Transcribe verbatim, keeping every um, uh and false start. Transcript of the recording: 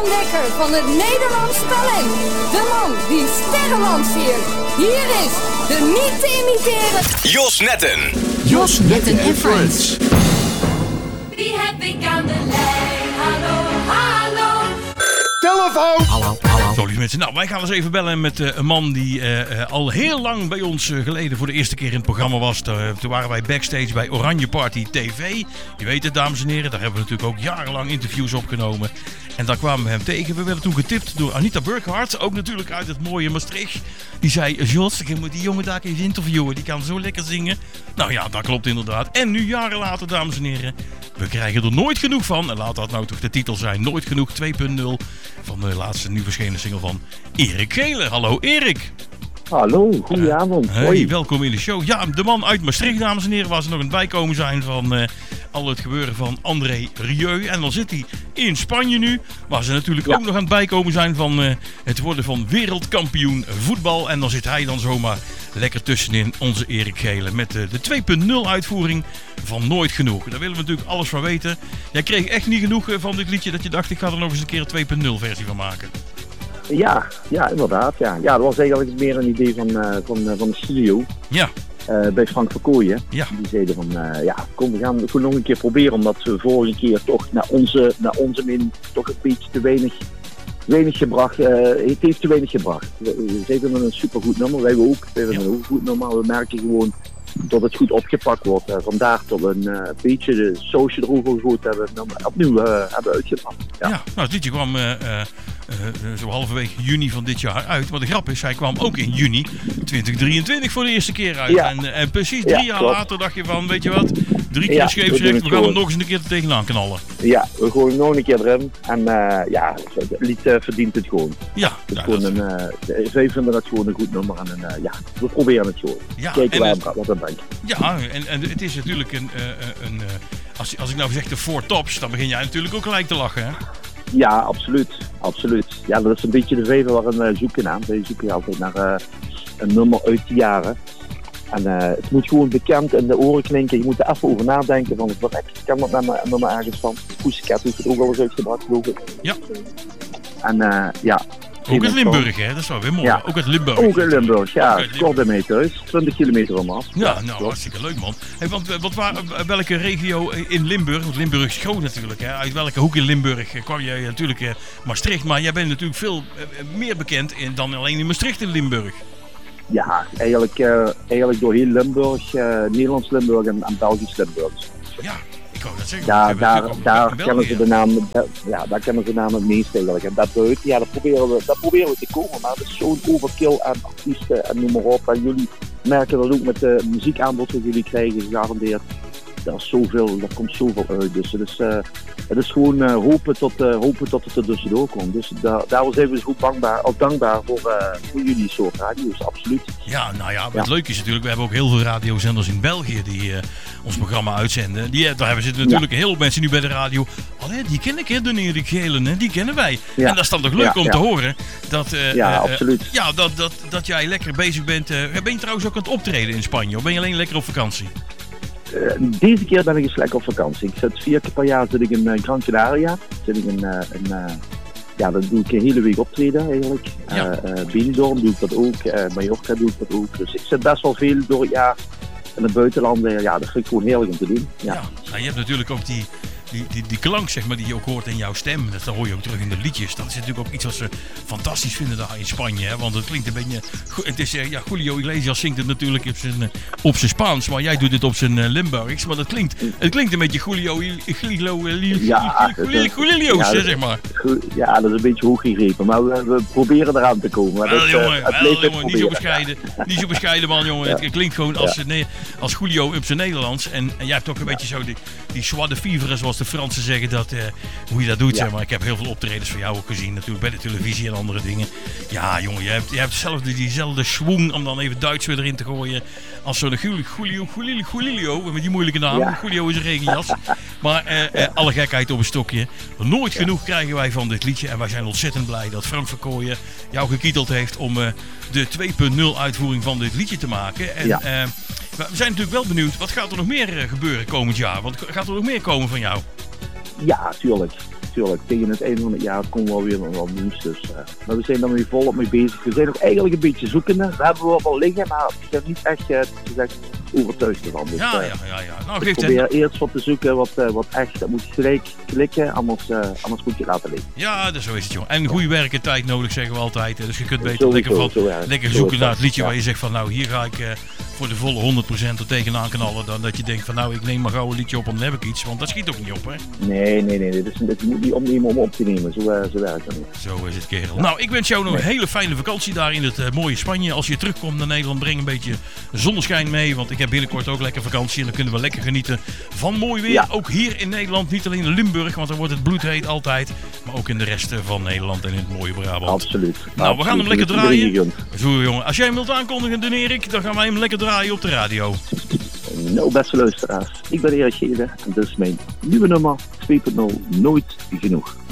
ontdekker van het Nederlands talent. De man die sterren lanceert. Hier is de niet te imiteren Jos Netten. Jos Netten en Friends. Wie heb ik aan de lijn? Hallo, hallo. Telefoon! Hallo, hallo. Zo, lieve mensen. Nou, wij gaan eens even bellen met uh, een man die uh, uh, al heel lang bij ons uh, geleden voor de eerste keer in het programma was. Uh, toen waren wij backstage bij Oranje Party T V. Je weet het, dames en heren. Daar hebben we natuurlijk ook jarenlang interviews opgenomen. En daar kwamen we hem tegen. We werden toen getipt door Anita Burkhardt. Ook natuurlijk uit het mooie Maastricht. Die zei, Jos, ik moet die jongen daar even interviewen. Die kan zo lekker zingen. Nou ja, dat klopt inderdaad. En nu jaren later, dames en heren. We krijgen er nooit genoeg van. En laat dat nou toch de titel zijn. Nooit genoeg twee punt nul. Van de laatste nu verschenen single van Erik Gele. Hallo Erik. Hallo, goedenavond. Uh, hey, Hoi. welkom in de show. Ja, de man uit Maastricht, dames en heren, waar ze nog aan het bijkomen zijn van uh, al het gebeuren van André Rieu. En dan zit hij in Spanje nu, waar ze natuurlijk ja. ook nog aan het bijkomen zijn van uh, het worden van wereldkampioen voetbal. En dan zit hij dan zomaar lekker tussenin, onze Erik Gele, met uh, de twee punt nul uitvoering van Nooit Genoeg. Daar willen we natuurlijk alles van weten. Jij kreeg echt niet genoeg uh, van dit liedje dat je dacht, ik ga er nog eens een keer een twee punt nul versie van maken. Ja, ja, inderdaad. Ja. Ja, dat was eigenlijk meer een idee van, uh, van, uh, van de studio. Ja. Uh, bij Frank Verkooyen. Ja. Die zeiden van, uh, ja, kom, we gaan het gewoon nog een keer proberen. Omdat we vorige keer toch naar onze, naar onze mening toch een beetje te weinig, weinig gebracht. Uh, het heeft te weinig gebracht. Zij vinden een supergoed nummer, wij ook. Wij vinden ja. ook een goed nummer. We merken gewoon dat het goed opgepakt wordt. Uh, vandaar dat we een uh, beetje de sausje erover gegooid hebben. En opnieuw uh, hebben uitgepakt. Ja. ja, nou het liedje kwam uh, uh, uh, zo halverwege juni van dit jaar uit. Maar de grap is, hij kwam ook in juni twintig drieëntwintig voor de eerste keer uit. Ja. En, uh, en precies drie ja, jaar klopt. later dacht je van, weet je wat, drie keer ja, scheepsrecht, we, we gaan hem nog eens een keer er tegenaan knallen. Ja, we gooien nog een keer erin. En uh, ja, het lied uh, verdient het gewoon. Ja, het is nou, gewoon dat... een, uh, wij vinden dat gewoon een goed nummer. En uh, ja, we proberen het gewoon. Ja, kijken waar het... wat het brengt. Ja, en, en het is natuurlijk een... Uh, een uh, als, als ik nou zeg de Four Tops, dan begin jij natuurlijk ook gelijk te lachen, hè? Ja, absoluut. absoluut. Ja, dat is een beetje de vijver waar we uh, zoeken naar. We zoeken altijd naar uh, een nummer uit die jaren. En uh, het moet gewoon bekend in de oren klinken. Je moet er even over nadenken van wat ik ken dat met me, met me ergens van. Pussycat heeft het ook al eens uitgebracht, geloof ik. Ja. En uh, ja. Ook uit Limburg, hè? Dat is wel weer mooi. Ja. Ook uit Limburg. Ook uit Limburg, ja. Kort bij mij thuis. twintig kilometer om af. Ja, nou, klopt. Hartstikke leuk, man. Hey, want wat, waar, welke regio in Limburg, want Limburg is groot natuurlijk, hè? Uit welke hoek in Limburg kwam jij natuurlijk uh, Maastricht, maar jij bent natuurlijk veel uh, meer bekend in, dan alleen in Maastricht in Limburg. Ja, eigenlijk, uh, eigenlijk door heel Limburg, uh, Nederlands Limburg en, en Belgisch Limburg. Ja. Zeggen, daar daar, daar kennen ze de naam, ja, daar kennen ze de naam het meest eigenlijk. En daarbuiten, ja, dat proberen we, dat proberen we te komen. Maar het is zo'n overkill aan artiesten en noem maar op. En jullie merken dat ook met de muziekaanbod dat jullie krijgen, gegarandeerd. Er is zoveel, er komt zoveel uit. Dus het is, uh, het is gewoon uh, hopen, tot, uh, hopen tot het er tussendoor komt. Dus da- daarom zijn we zo dankbaar, ook dankbaar voor, uh, voor jullie soort radio's, absoluut. Ja, nou ja, het ja. leuke is natuurlijk, we hebben ook heel veel radiozenders in België die uh, ons programma uitzenden. Die, daar hebben zitten natuurlijk ja. heel veel mensen nu bij de radio. Allee, die ken ik, hè, de Erik Gele, hè, die kennen wij. Ja. En dat is dan toch leuk ja, om ja. te horen. Dat, uh, ja, uh, absoluut. Ja, dat, dat, dat jij lekker bezig bent. Uh, ben je trouwens ook aan het optreden in Spanje? Of ben je alleen lekker op vakantie? Uh, deze keer ben ik eens lekker op vakantie. Ik zit vier keer per jaar zit ik in uh, Gran Canaria. Zit ik in, uh, in uh, ja, dan doe ik een hele week optreden eigenlijk. Ja. Uh, uh, Benidorm doe ik dat ook. Uh, Mallorca doe ik dat ook. Dus ik zit best wel veel door het jaar in het buitenland. Uh, ja, dat vind ik gewoon heerlijk om te doen. Ja. Ja, nou, je hebt natuurlijk ook die, die, die, die klank, zeg maar, die je ook hoort in jouw stem. Dat hoor je ook terug in de liedjes. Dat is natuurlijk ook iets wat ze fantastisch vinden daar in Spanje. Hè? Want het klinkt een beetje... Het is, ja, Julio Iglesias zingt het natuurlijk op zijn, op zijn Spaans. Maar jij doet het op zijn uh, Limburgs. Maar dat klinkt, het klinkt een beetje Julio Iglesias, ja, Julio's, ja, zeg maar. Ja, dat is een beetje hoog gegrepen. Maar we, we proberen eraan te komen. Maar wel, dat, jongen, uh, wel, jongen niet zo bescheiden. Niet zo bescheiden, man, jongen. Ja. Het klinkt gewoon als, ja. nee, als Julio op zijn Nederlands. En, en jij hebt ook een ja. beetje zo die, die joie de vivre, zoals de Fransen zeggen, dat, uh, hoe je dat doet. Ja. Zeg maar. Ik heb heel veel optredens van jou ook gezien, natuurlijk bij de televisie en andere dingen. Ja, jongen, je hebt, je hebt hetzelfde, diezelfde schwung, om dan even Duits weer erin te gooien, als zo'n Julio, Julio, Julio, Julio, met die moeilijke naam. Ja. Julio is een regenjas. Maar uh, uh, alle gekheid op een stokje. Nooit genoeg ja. krijgen wij van dit liedje. En wij zijn ontzettend blij dat Frank Verkooyen jou gekieteld heeft om uh, de twee punt nul uitvoering van dit liedje te maken. En, ja. uh, we zijn natuurlijk wel benieuwd, wat gaat er nog meer uh, gebeuren komend jaar? Want gaat er nog meer komen van jou? Ja, tuurlijk. natuurlijk. Tegen het einde van het jaar komen we weer wat nieuws. Dus, uh, maar we zijn daar nu volop mee bezig. We zijn ook eigenlijk een beetje zoekende. We hebben wel wel liggen, maar ik heb niet echt uh, gezegd overtuigd ervan. Dus, ja, uh, ja, ja, ja. Nou, ik probeer eerst wat te zoeken wat, uh, wat echt, dat moet gelijk klikken, anders, uh, anders moet je laten liggen. Ja, dat zo is het, joh. En goede werk en tijd nodig, zeggen we altijd. Dus je kunt beter Sowieso, lekker, van, zo, ja. lekker Zo zoeken is naar dat. het liedje Ja. waar je zegt van, nou, hier ga ik uh, voor de volle honderd procent er tegenaan knallen. Dan dat je denkt van, nou, ik neem maar gauw een liedje op, dan heb ik iets. Want dat schiet ook niet op, hè? Nee, nee, nee. Dit, is, dit moet niet opnemen om op te nemen. Zo, uh, zo werkt dat niet. Zo is het, kerel. Nou, ik wens jou nog een hele fijne vakantie daar in het uh, mooie Spanje. Als je terugkomt naar Nederland, breng een beetje zonneschijn mee. Want ik heb binnenkort ook lekker vakantie. En dan kunnen we lekker genieten van mooi weer. Ja. Ook hier in Nederland. Niet alleen in Limburg, want dan wordt het bloedheet altijd. Maar ook in de rest van Nederland en in het mooie Brabant. Absoluut. Nou, Absoluut. we gaan hem lekker draaien. Zo, jongen. Als jij hem wilt aankondigen, dan Erik, dan gaan wij hem lekker draaien op de radio. Nou, beste luisteraars. Ik ben Erik Gele en dit is mijn nieuwe nummer twee punt nul. Nooit genoeg.